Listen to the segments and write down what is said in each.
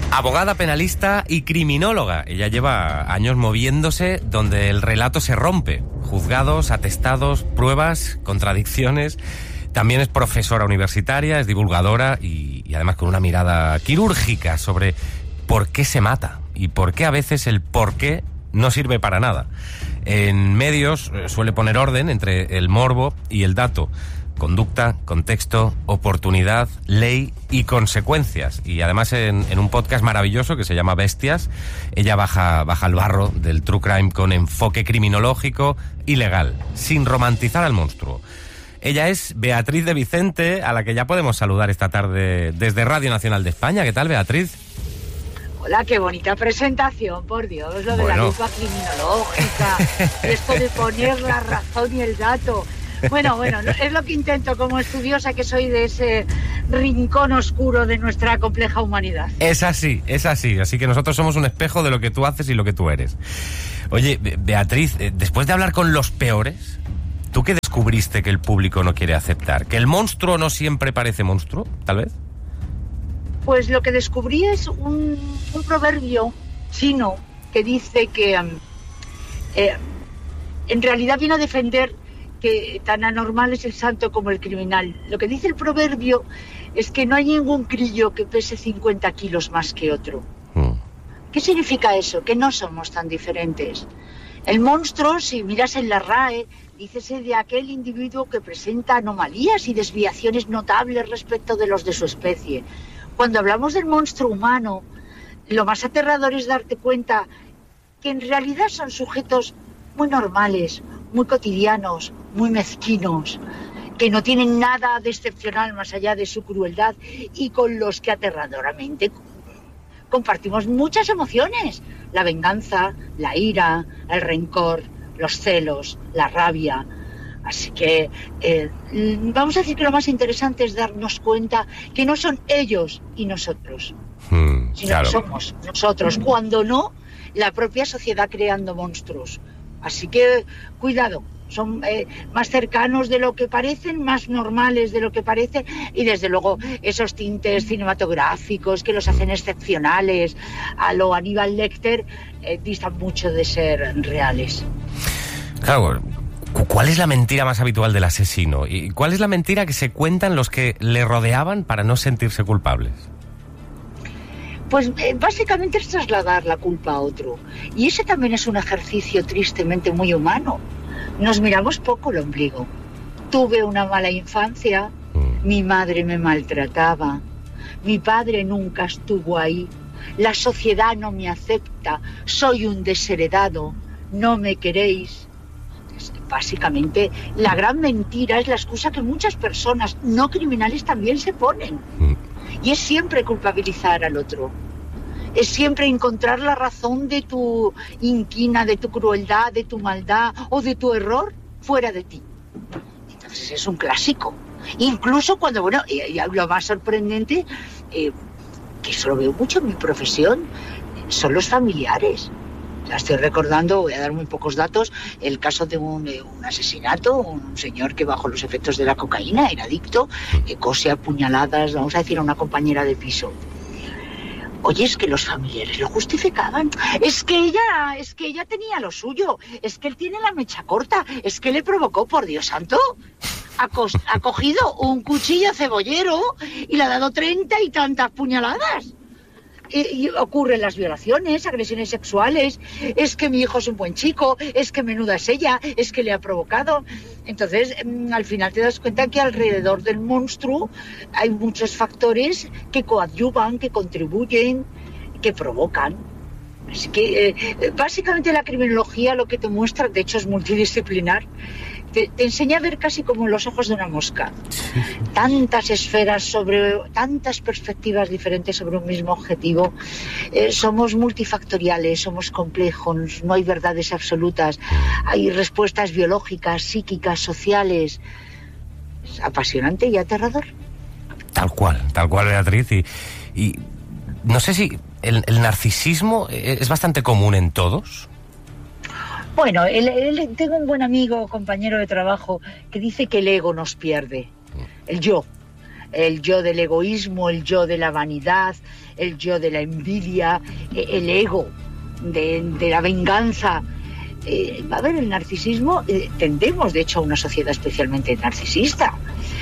Abogada, penalista y criminóloga. Ella lleva años moviéndose donde el relato se rompe. Juzgados, atestados, pruebas, contradicciones. También es profesora universitaria, es divulgadora y además con una mirada quirúrgica sobre por qué se mata y por qué a veces el por qué no sirve para nada. En medios suele poner orden entre el morbo y el dato. Conducta, contexto, oportunidad, ley y consecuencias. Y además en un podcast maravilloso que se llama Bestias, ella baja al barro del true crime con enfoque criminológico y legal, sin romantizar al monstruo. Ella es Beatriz de Vicente, a la que ya podemos saludar esta tarde desde Radio Nacional de España. ¿Qué tal, Beatriz? Hola, qué bonita presentación, por Dios, lo de la lupa criminológica, esto de poner la razón y el dato. Bueno, es lo que intento como estudiosa que soy de ese rincón oscuro de nuestra compleja humanidad. Es así, así que nosotros somos un espejo de lo que tú haces y lo que tú eres. Oye, Beatriz, después de hablar con los peores, ¿tú qué descubriste que el público no quiere aceptar? ¿Que el monstruo no siempre parece monstruo, tal vez? Pues lo que descubrí es un proverbio chino que dice que en realidad viene a defender que tan anormal es el santo como el criminal. Lo que dice el proverbio es que no hay ningún crillo que pese 50 kilos más que otro. ¿Qué significa eso? Que no somos tan diferentes. El monstruo, si miras en la RAE, dícese de aquel individuo que presenta anomalías y desviaciones notables respecto de los de su especie. Cuando hablamos del monstruo humano, lo más aterrador es darte cuenta que en realidad son sujetos muy normales, muy cotidianos, muy mezquinos, que no tienen nada de excepcional más allá de su crueldad y con los que aterradoramente compartimos muchas emociones: la venganza, la ira, el rencor, los celos, la rabia. Así que vamos a decir que lo más interesante es darnos cuenta que no son ellos y nosotros, sino claro, que somos nosotros, cuando no la propia sociedad creando monstruos. Así que cuidado, son más cercanos de lo que parecen, más normales de lo que parecen, y desde luego esos tintes cinematográficos que los hacen excepcionales a lo Aníbal Lecter distan mucho de ser reales. Claro, ¿cuál es la mentira más habitual del asesino? ¿Y cuál es la mentira que se cuentan los que le rodeaban para no sentirse culpables? Pues básicamente es trasladar la culpa a otro. Y ese también es un ejercicio tristemente muy humano. Nos miramos poco el ombligo. Tuve una mala infancia, mi madre me maltrataba, mi padre nunca estuvo ahí, la sociedad no me acepta, soy un desheredado, no me queréis. Básicamente, la gran mentira es la excusa que muchas personas no criminales también se ponen. Y es siempre culpabilizar al otro. Es siempre encontrar la razón de tu inquina, de tu crueldad, de tu maldad o de tu error fuera de ti. Entonces es un clásico. Incluso cuando, y lo más sorprendente, que eso lo veo mucho en mi profesión, son los familiares. La estoy recordando, voy a dar muy pocos datos, el caso de un asesinato, un señor que bajo los efectos de la cocaína era adicto, que cose a puñaladas, vamos a decir, a una compañera de piso. Oye, es que los familiares lo justificaban. Es que ella tenía lo suyo. Es que él tiene la mecha corta. Es que le provocó, por Dios santo. Ha cogido un cuchillo cebollero y le ha dado 30 y tantas puñaladas. Y ocurren las violaciones, agresiones sexuales. Es que mi hijo es un buen chico. Es que menuda es ella. Es que le ha provocado. Entonces, al final te das cuenta que alrededor del monstruo hay muchos factores que coadyuvan, que contribuyen, que provocan. Así que, básicamente, la criminología lo que te muestra, de hecho es multidisciplinar, te enseña a ver casi como en los ojos de una mosca. Tantas esferas tantas perspectivas diferentes sobre un mismo objetivo. Somos multifactoriales, somos complejos, no hay verdades absolutas. Hay respuestas biológicas, psíquicas, sociales. Es apasionante y aterrador. Tal cual, Beatriz. Y no sé si el narcisismo es bastante común en todos. Bueno, tengo un buen amigo, compañero de trabajo, que dice que el ego nos pierde, el yo. el yo del egoísmo, el yo de la vanidad, el yo de la envidia, el ego de la venganza. A ver, el narcisismo, tendemos de hecho a una sociedad especialmente narcisista.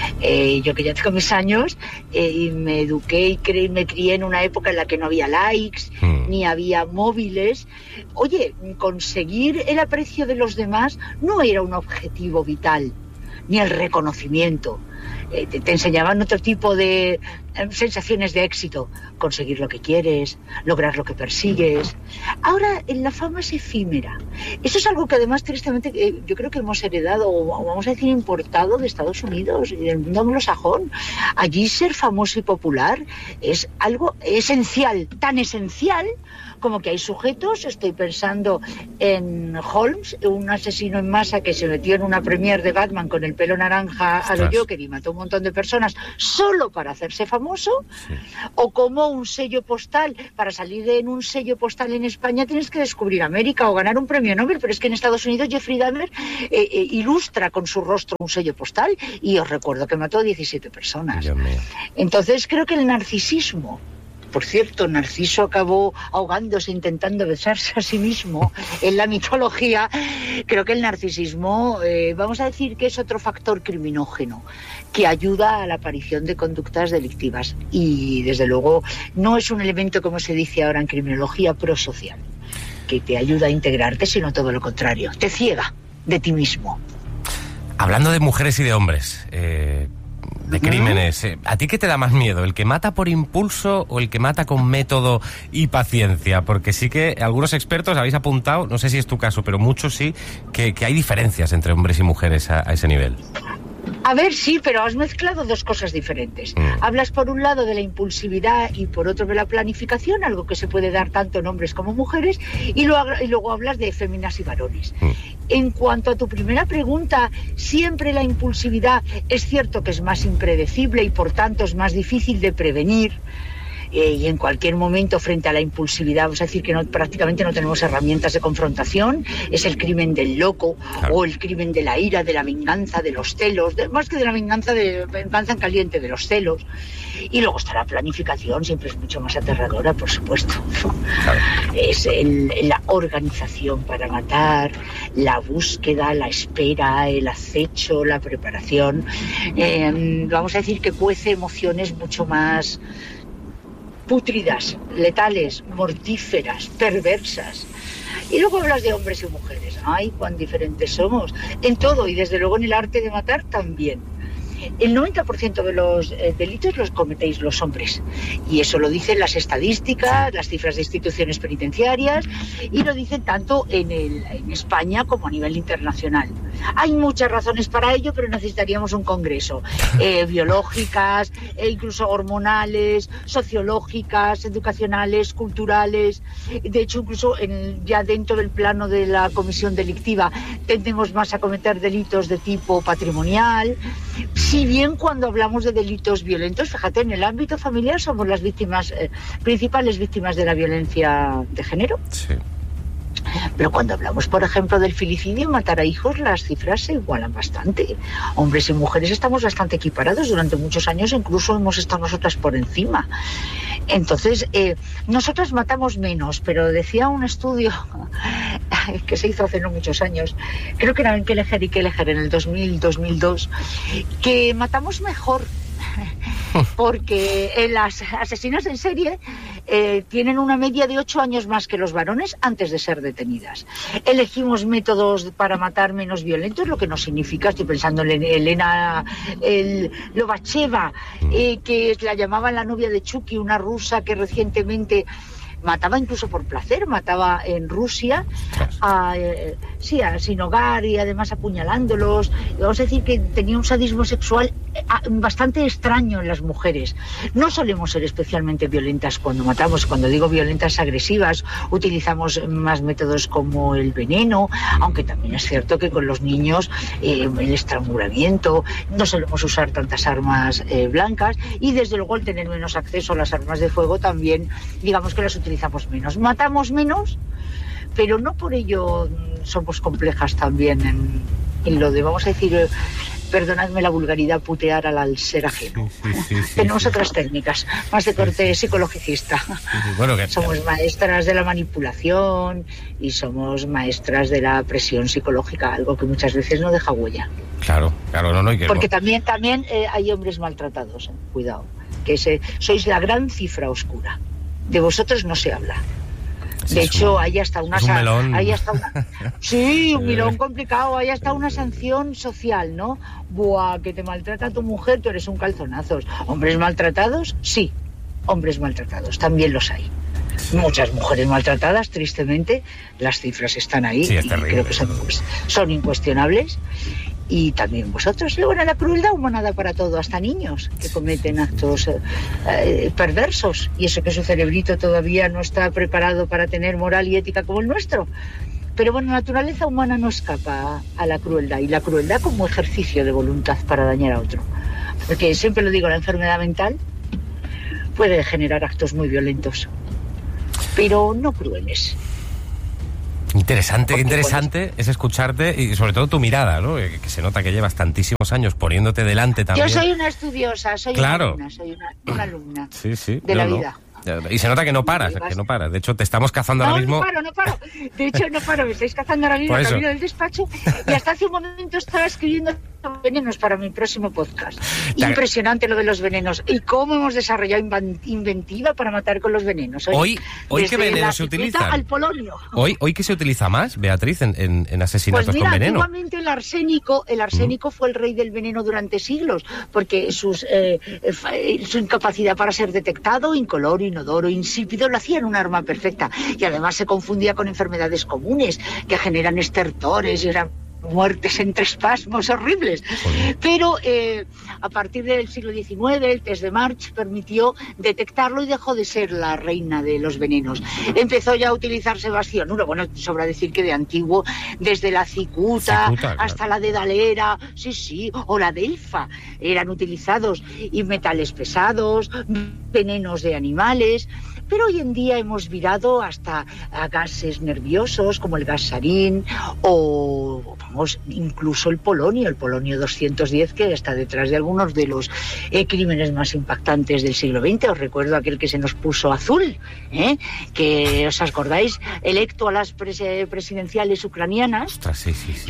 Yo que ya tengo mis años, me eduqué y me crié en una época en la que no había likes, ni había móviles. Oye, conseguir el aprecio de los demás no era un objetivo vital, ni el reconocimiento. Te enseñaban otro tipo de sensaciones de éxito, conseguir lo que quieres, lograr lo que persigues. Ahora la fama es efímera. Eso es algo que además tristemente yo creo que hemos heredado, o vamos a decir importado de Estados Unidos y del mundo anglosajón. Allí ser famoso y popular es algo esencial, tan esencial como que hay sujetos, estoy pensando en Holmes, un asesino en masa que se metió en una premiere de Batman con el pelo naranja a lo Joker y mató a un montón de personas solo para hacerse famoso, sí. O como un sello postal, para salir en un sello postal en España tienes que descubrir América o ganar un premio Nobel, pero es que en Estados Unidos Jeffrey Dahmer ilustra con su rostro un sello postal y os recuerdo que mató a 17 personas. Entonces creo que el narcisismo, por cierto, Narciso acabó ahogándose intentando besarse a sí mismo en la mitología. Creo que el narcisismo, vamos a decir que es otro factor criminógeno que ayuda a la aparición de conductas delictivas y, desde luego, no es un elemento, como se dice ahora en criminología, prosocial, que te ayuda a integrarte, sino todo lo contrario, te ciega de ti mismo. Hablando de mujeres y de hombres, de crímenes, ¿a ti qué te da más miedo? ¿El que mata por impulso o el que mata con método y paciencia? Porque sí que algunos expertos habéis apuntado, no sé si es tu caso, pero muchos sí, que hay diferencias entre hombres y mujeres a ese nivel. A ver, sí, pero has mezclado dos cosas diferentes. Hablas por un lado de la impulsividad y por otro de la planificación, algo que se puede dar tanto en hombres como mujeres, y luego hablas de féminas y varones. En cuanto a tu primera pregunta, siempre la impulsividad es cierto que es más impredecible y por tanto es más difícil de prevenir. Y en cualquier momento, frente a la impulsividad, vamos a decir que prácticamente no tenemos herramientas de confrontación. Es el crimen del loco, claro, o el crimen de la ira, de la venganza, de los celos, más que de la venganza en caliente, de los celos. Y luego está la planificación, siempre es mucho más aterradora, por supuesto. Claro. Es la organización para matar, la búsqueda, la espera, el acecho, la preparación. Vamos a decir que cuece emociones mucho más pútridas, letales, mortíferas, perversas. Y luego hablas de hombres y mujeres. ¡Ay, cuán diferentes somos! En todo, y desde luego en el arte de matar también. El 90% de los delitos los cometéis los hombres. Y eso lo dicen las estadísticas, las cifras de instituciones penitenciarias, y lo dicen tanto en España como a nivel internacional. Hay muchas razones para ello, pero necesitaríamos un congreso. Biológicas, incluso hormonales, sociológicas, educacionales, culturales. De hecho, incluso ya dentro del plano de la comisión delictiva tendemos más a cometer delitos de tipo patrimonial. Si bien cuando hablamos de delitos violentos, fíjate, en el ámbito familiar somos las víctimas, principales víctimas de la violencia de género. Sí. Pero cuando hablamos, por ejemplo, del filicidio, matar a hijos, las cifras se igualan bastante. Hombres y mujeres estamos bastante equiparados. Durante muchos años incluso hemos estado nosotras por encima. Entonces, nosotras matamos menos, pero decía un estudio que se hizo hace no muchos años, creo que era en Kelleher y Kelleher en el 2000-2002, que matamos mejor. Porque las asesinas en serie tienen una media de 8 años más que los varones antes de ser detenidas. Elegimos métodos para matar menos violentos, lo que no significa, estoy pensando en Elena Lobacheva, que la llamaban la novia de Chucky, una rusa que recientemente mataba incluso por placer, mataba en Rusia sin hogar y además apuñalándolos. Vamos a decir que tenía un sadismo sexual bastante extraño en las mujeres. No solemos ser especialmente violentas cuando matamos. Cuando digo violentas, agresivas, utilizamos más métodos como el veneno, aunque también es cierto que con los niños el estrangulamiento, no solemos usar tantas armas blancas, y desde luego el tener menos acceso a las armas de fuego también, digamos que las utilizamos menos. Matamos menos, pero no por ello somos complejas también en lo de, vamos a decir, perdonadme la vulgaridad, putear al ser ajeno. Tenemos otras técnicas, más de corte psicologicista. Bueno, somos maestras de la manipulación y somos maestras de la presión psicológica, algo que muchas veces no deja huella. Claro, no. Porque también hay hombres maltratados, cuidado, que sois la gran cifra oscura. De vosotros no se habla. De hecho, hay hasta una... un melón. Sí, un melón complicado. Hay hasta una sanción social, ¿no? Buah, que te maltrata tu mujer, tú eres un calzonazos. ¿Hombres maltratados? Sí, hombres maltratados. También los hay. Muchas mujeres maltratadas, tristemente. Las cifras están ahí. Sí, es terrible. Creo que son incuestionables. Y también vosotros. Bueno, la crueldad humana da para todo, hasta niños que cometen actos perversos, y eso que su cerebrito todavía no está preparado para tener moral y ética como el nuestro. Pero bueno, la naturaleza humana no escapa a la crueldad, y la crueldad como ejercicio de voluntad para dañar a otro. Porque siempre lo digo, la enfermedad mental puede generar actos muy violentos, pero no crueles. Interesante es escucharte y sobre todo tu mirada, ¿no? Que se nota que llevas tantísimos años poniéndote delante también. Yo soy una estudiosa, soy una alumna de la vida. Y se nota que no paras, De hecho, te estamos cazando ahora mismo. No paro. De hecho, no paro. Me estáis cazando ahora mismo en camino del despacho, y hasta hace un momento estaba escribiendo venenos para mi próximo podcast. Impresionante lo de los venenos. Y cómo hemos desarrollado inventiva para matar con los venenos. Hoy ¿qué venenos se utilizan? Al polonio. Hoy ¿qué se utiliza más, Beatriz, en asesinatos con veneno? Antiguamente el arsénico fue el rey del veneno durante siglos, porque su incapacidad para ser detectado, incoloro, inodoro, insípido, lo hacían un arma perfecta. Y además se confundía con enfermedades comunes que generan estertores y eran muertes entre espasmos horribles. Pero a partir del siglo XIX el test de March permitió detectarlo y dejó de ser la reina de los venenos. Empezó ya a utilizarse bastionuro, bueno, sobra decir que de antiguo, desde la cicuta hasta la dedalera, o la delfa, eran utilizados, y metales pesados, venenos de animales. Pero hoy en día hemos virado hasta a gases nerviosos como el gas sarín o incluso el polonio 210, que está detrás de algunos de los crímenes más impactantes del siglo XX. Os recuerdo aquel que se nos puso azul, que os acordáis, electo a las presidenciales ucranianas. Ostras,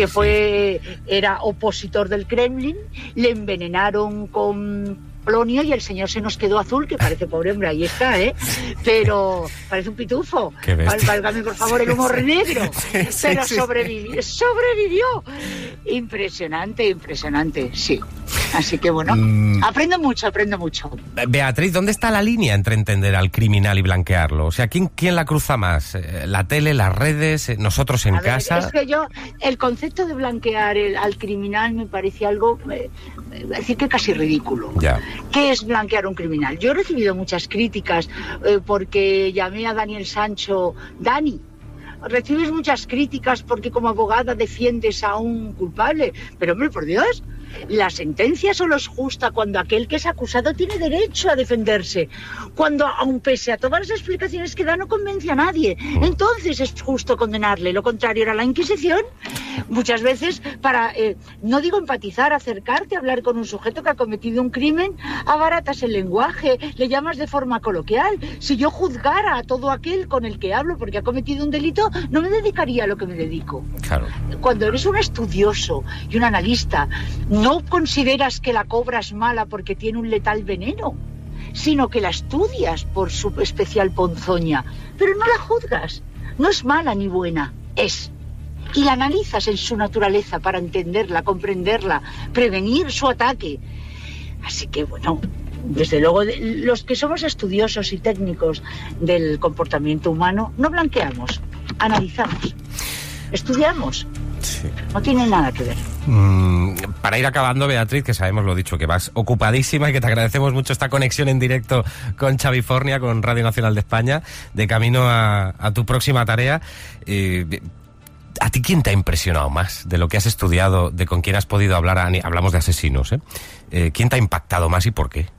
era opositor del Kremlin, le envenenaron con polonio y el señor se nos quedó azul, que parece, pobre hombre, ahí está, pero parece un pitufo. Válgame por favor el humor negro. Pero sobrevivió. Impresionante, sí. Así que bueno, aprendo mucho. Beatriz, ¿dónde está la línea entre entender al criminal y blanquearlo? O sea, ¿quién la cruza más? ¿La tele, las redes, nosotros en casa? Es que el concepto de blanquear al criminal me parece algo, decir que casi ridículo. Ya. ¿Qué es blanquear un criminal? Yo he recibido muchas críticas porque llamé a Daniel Sancho Dani. Recibes muchas críticas porque como abogada defiendes a un culpable, pero hombre, por Dios, la sentencia solo es justa cuando aquel que es acusado tiene derecho a defenderse, cuando, aun pese a todas las explicaciones que da, no convence a nadie. Entonces es justo condenarle. Lo contrario era la Inquisición. Muchas veces, para, no digo empatizar, acercarte a hablar con un sujeto que ha cometido un crimen, abaratas el lenguaje, le llamas de forma coloquial. Si yo juzgara a todo aquel con el que hablo porque ha cometido un delito, no me dedicaría a lo que me dedico. Claro. Cuando eres un estudioso y un analista, no consideras que la cobra es mala porque tiene un letal veneno, sino que la estudias por su especial ponzoña, pero no la juzgas. No es mala ni buena, es. Y la analizas en su naturaleza para entenderla, comprenderla, prevenir su ataque. Así que bueno, desde luego, los que somos estudiosos y técnicos del comportamiento humano, no blanqueamos, analizamos, estudiamos. Sí. No tiene nada que ver. Para ir acabando, Beatriz, que sabemos lo dicho, que vas ocupadísima y que te agradecemos mucho esta conexión en directo con Xavifornia, con Radio Nacional de España, de camino a tu próxima tarea. ¿A ti quién te ha impresionado más de lo que has estudiado, de con quién has podido hablar? Hablamos de asesinos, ¿quién te ha impactado más y por qué?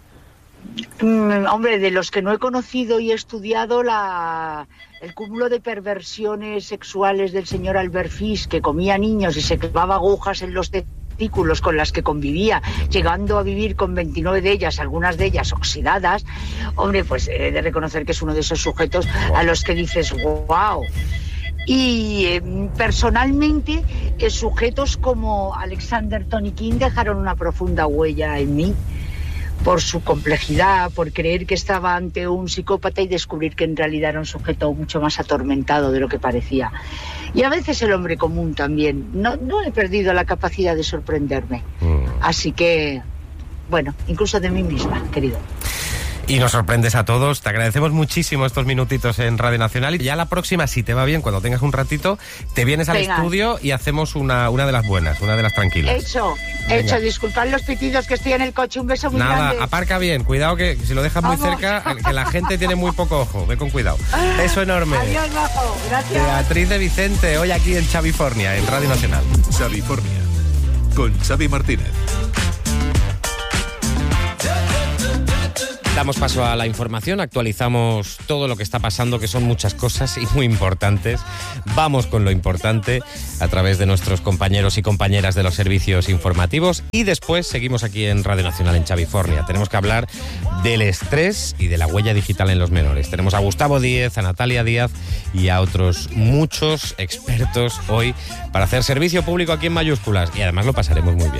Hombre, de los que no he conocido y he estudiado, el cúmulo de perversiones sexuales del señor Albert Fish, que comía niños y se clavaba agujas en los testículos artículos con las que convivía, llegando a vivir con 29 de ellas, algunas de ellas oxidadas, hombre, pues he de reconocer que es uno de esos sujetos a los que dices, wow. Y personalmente, sujetos como Alexander Tonikin dejaron una profunda huella en mí, por su complejidad, por creer que estaba ante un psicópata y descubrir que en realidad era un sujeto mucho más atormentado de lo que parecía. Y a veces el hombre común también. No he perdido la capacidad de sorprenderme. Así que, bueno, incluso de mí misma, querido. Y nos sorprendes a todos. Te agradecemos muchísimo estos minutitos en Radio Nacional. Y ya la próxima, si te va bien, cuando tengas un ratito, te vienes al estudio y hacemos una de las buenas, una de las tranquilas. Hecho. Disculpad los pitidos, que estoy en el coche. Un beso muy grande. Nada, aparca bien. Cuidado que si lo dejas muy cerca, que la gente tiene muy poco ojo. Ve con cuidado. Beso enorme. Adiós, bajo. Gracias. Beatriz de Vicente, hoy aquí en Xavifornia, en Radio Nacional. Xavifornia, con Xavi Martínez. Damos paso a la información, actualizamos todo lo que está pasando, que son muchas cosas y muy importantes. Vamos con lo importante a través de nuestros compañeros y compañeras de los servicios informativos y después seguimos aquí en Radio Nacional en Xavifornia. Tenemos que hablar del estrés y de la huella digital en los menores. Tenemos a Gustavo Díez, a Natalia Díaz y a otros muchos expertos hoy para hacer servicio público aquí en mayúsculas y además lo pasaremos muy bien.